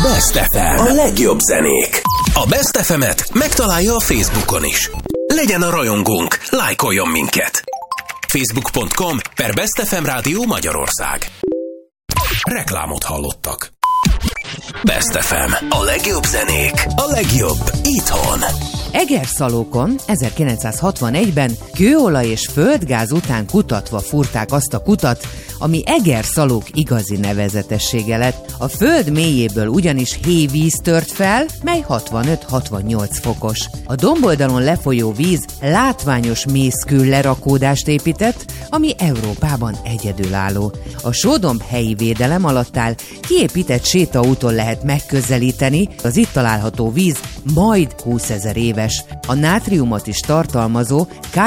Best FM. A legjobb zenék. A Best FM-et megtalálja a Facebookon is. Legyen a rajongónk, lájkoljon minket. Facebook.com/Best FM Rádió Magyarország. Reklámot hallottak. Best FM. A legjobb zenék. A legjobb itthon. Egerszalókon 1961-ben kőolaj és földgáz után kutatva fúrták azt a kutat, ami Egerszalók igazi nevezetessége lett. A föld mélyéből ugyanis hévíz tört fel, mely 65-68 fokos. A domboldalon lefolyó víz látványos mészkő lerakódást épített, ami Európában egyedülálló. A Sódomb helyi védelem alatt áll, kiépített sétaúton lehet megközelíteni, az itt található víz majd 20 000 éves. A nátriumot is tartalmazó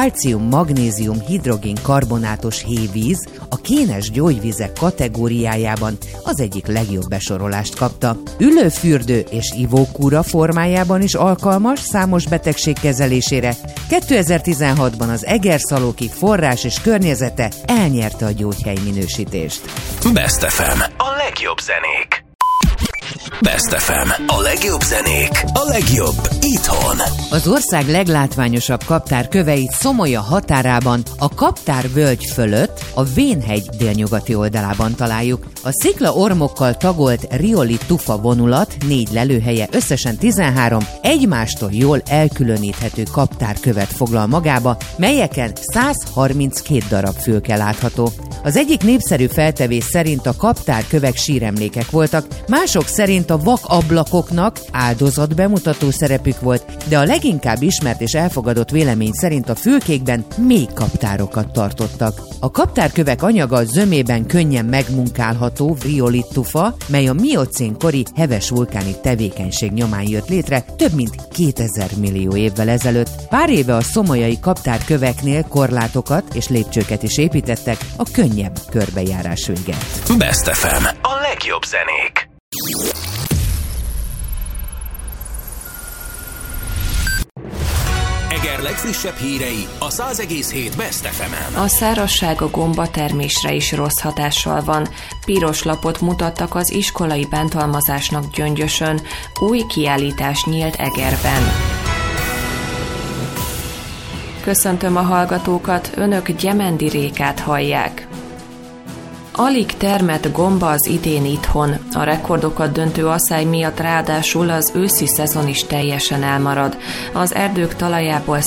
kálcium-magnézium-hidrogén-karbonátos hévíz a kénes gyógyvizek kategóriájában az egyik legjobb besorolást kapta. Ülőfürdő és ivókúra formájában is alkalmas számos betegség kezelésére. 2016-ban az Egerszalóki forrás és környezete elnyerte a gyógyhely minősítést. Best FM. A legjobb zenék. Best FM. A legjobb zenék. A legjobb itthon. Az ország leglátványosabb kaptárköveit Szomolya határában, a Kaptár-völgy fölött, a Vénhegy délnyugati oldalában találjuk. A szikla ormokkal tagolt rioli-tufa vonulat 4 lelőhelye, összesen 13 egymástól jól elkülöníthető kaptárkövet foglal magába, melyeken 132 darab fülke látható. Az egyik népszerű feltevés szerint a kaptárkövek síremlékek voltak, mások szerint a vakablakoknak áldozatbemutató szerepük volt, de a leginkább ismert és elfogadott vélemény szerint a fülkékben mély kaptárokat tartottak. A kaptárkövek anyaga zömében könnyen megmunkálható riolitufa, mely a miocén-kori heves vulkáni tevékenység nyomán jött létre több mint 2000 millió évvel ezelőtt. Pár éve a szomolyai kaptárköveknél korlátokat és lépcsőket is építettek a könnyebb körbejárás véget. Best FM. A legjobb zenék. Eger legfrissebb hírei a 100,7 Best FM-en. A szárazság a gombatermésre is rossz hatással van. Piros lapot mutattak az iskolai bántalmazásnak Gyöngyösön. Új kiállítás nyílt Egerben. Köszöntöm a hallgatókat, önök Gyemendi Rékát hallják. Alig termett gomba az idén itthon. A rekordokat döntő asszály miatt ráadásul az őszi szezon is teljesen elmarad. Az erdők talajából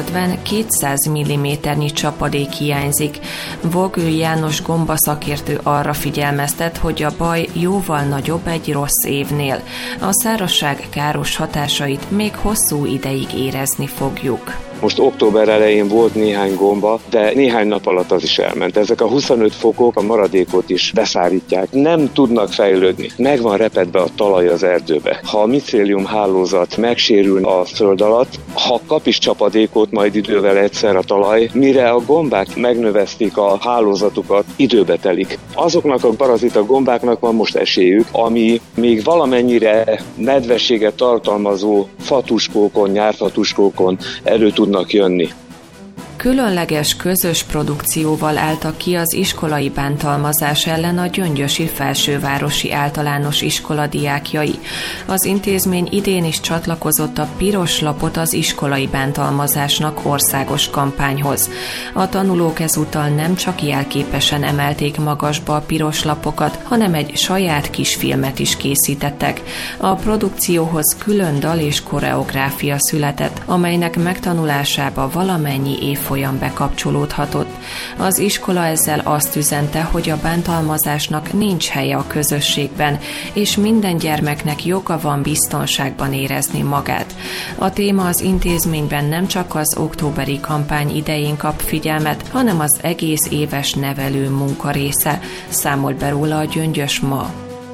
150-200 mm-nyi csapadék hiányzik. Vogül János gombaszakértő arra figyelmeztet, hogy a baj jóval nagyobb egy rossz évnél. A szárazság káros hatásait még hosszú ideig érezni fogjuk. Most október elején volt néhány gomba, de néhány nap alatt az is elment. Ezek a 25 fokok a maradékot is beszárítják. Nem tudnak fejlődni. Meg van repedve a talaj az erdőbe. Ha a micélium hálózat megsérül a föld alatt, ha kap is csapadékot majd idővel egyszer a talaj, mire a gombák megnövesztik a hálózatukat, időbe telik. Azoknak a parazita gombáknak van most esélyük, ami még valamennyire nedvességet tartalmazó fatuskókon, nyárfatuskókon elő tudnak jönni. Különleges közös produkcióval álltak ki az iskolai bántalmazás ellen a gyöngyösi Felsővárosi Általános Iskola diákjai. Az intézmény idén is csatlakozott a Piros lapot az iskolai bántalmazásnak országos kampányhoz. A tanulók ezúttal nem csak jelképesen emelték magasba a piros lapokat, hanem egy saját kisfilmet is készítettek. A produkcióhoz külön dal és koreográfia született, amelynek megtanulásába valamennyi évfolyam bekapcsolódhatott. Az iskola ezzel azt üzente, hogy a bántalmazásnak nincs helye a közösségben, és minden gyermeknek joga van biztonságban érezni magát. A téma az intézményben nem csak az októberi kampány idején kap figyelmet, hanem az egész éves nevelő munka része, számolt be róla a Gyöngyös ma.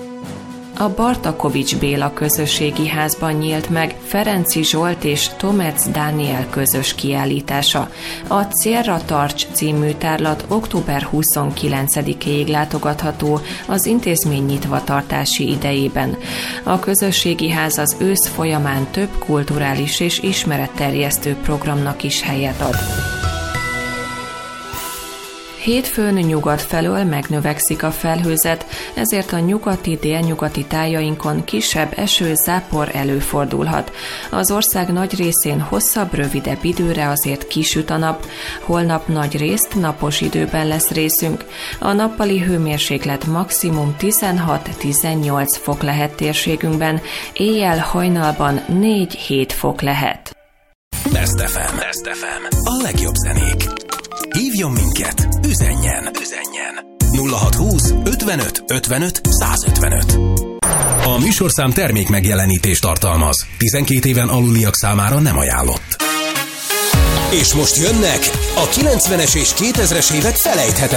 A Bartakovics Béla közösségi házban nyílt meg Ferenczy Zsolt és Tomec Dániel közös kiállítása. A Célra Tarts című tárlat október 29-ig látogatható az intézmény nyitvatartási idejében. A közösségi ház az ősz folyamán több kulturális és ismeretterjesztő programnak is helyet ad. Hétfőn nyugat felől megnövekszik a felhőzet, ezért a nyugati-délnyugati tájainkon kisebb eső-zápor előfordulhat. Az ország nagy részén hosszabb, rövidebb időre azért kisüt a nap. Holnap nagy részt napos időben lesz részünk. A nappali hőmérséklet maximum 16-18 fok lehet térségünkben, éjjel hajnalban 4-7 fok lehet. Best FM. A legjobb zenék. Hívjon minket, üzenjen. 0620 55 55 155. A műsorszám termék megjelenítést tartalmaz. 12 éven aluliak számára nem ajánlott. És most jönnek a 90-es és 2000-es évek felejthetetlen